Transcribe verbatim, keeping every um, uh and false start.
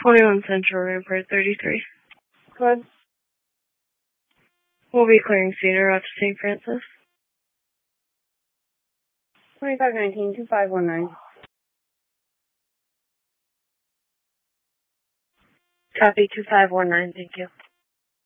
twenty-one Central Rampart thirty-three. Go ahead. We'll be clearing Cedar out to Saint Francis. twenty-five nineteen, two five one nine. Copy two five one nine, thank you.